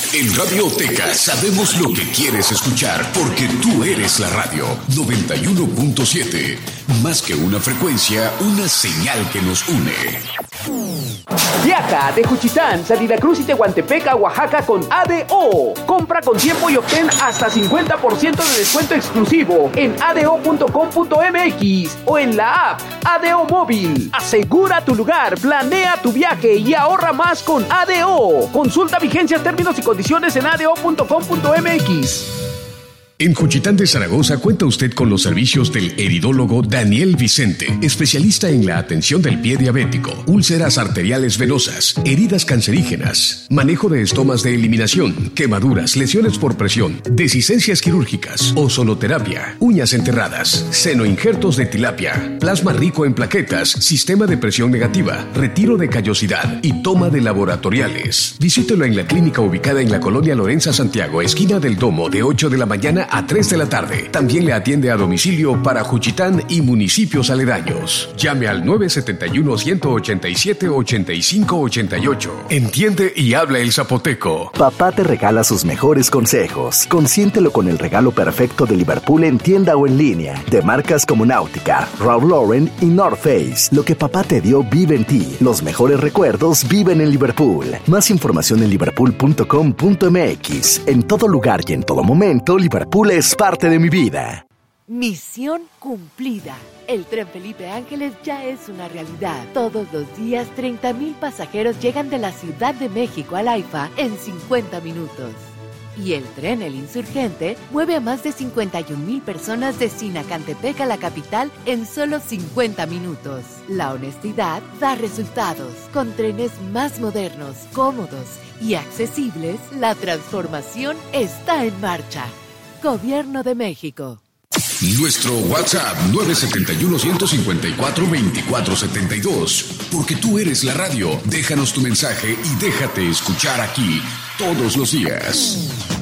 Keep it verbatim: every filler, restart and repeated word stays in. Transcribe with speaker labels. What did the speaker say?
Speaker 1: En Radioteca sabemos lo que quieres escuchar porque tú eres la radio. noventa y uno punto siete. Más que una frecuencia, una señal que nos une.
Speaker 2: Viaja de Juchitán, Salida Cruz y Tehuantepec a Oaxaca con A D O. Compra con tiempo y obtén hasta cincuenta por ciento de descuento exclusivo en a d o punto com punto m x o en la app A D O Móvil. Asegura tu lugar, planea tu viaje y ahorra más con A D O. Consulta vigencias, términos y condiciones en a d o punto com punto m x.
Speaker 1: En Juchitán de Zaragoza cuenta usted con los servicios del eridólogo Daniel Vicente, especialista en la atención del pie diabético, úlceras arteriales venosas, heridas cancerígenas, manejo de estomas de eliminación, quemaduras, lesiones por presión, desicencias quirúrgicas, ozonoterapia, uñas enterradas, senoinjertos de tilapia, plasma rico en plaquetas, sistema de presión negativa, retiro de callosidad y toma de laboratoriales. Visítelo en la clínica ubicada en la colonia Lorenza Santiago, esquina del Domo, de ocho de la mañana a tres de la tarde. También le atiende a domicilio para Juchitán y municipios aledaños. Llame al nueve siete uno, uno ocho siete, ocho cinco ocho ocho. Entiende y habla el zapoteco.
Speaker 3: Papá te regala sus mejores consejos. Consiéntelo con el regalo perfecto de Liverpool en tienda o en línea. De marcas como Náutica, Ralph Lauren y North Face. Lo que papá te dio vive en ti. Los mejores recuerdos viven en Liverpool. Más información en liverpool punto com punto m x. En todo lugar y en todo momento, Liverpool es parte de mi vida.
Speaker 4: Misión cumplida. El Tren Felipe Ángeles ya es una realidad. Todos los días, treinta mil pasajeros llegan de la Ciudad de México al AIFA en cincuenta minutos. Y el tren El Insurgente mueve a más de cincuenta y un mil personas de Sinacantepec a la capital en solo cincuenta minutos. La honestidad da resultados. Con trenes más modernos, cómodos y accesibles, la transformación está en marcha. Gobierno de México.
Speaker 1: Nuestro WhatsApp nueve siete uno, uno cinco cuatro, dos cuatro siete dos. Porque tú eres la radio. Déjanos tu mensaje y déjate escuchar aquí todos los días.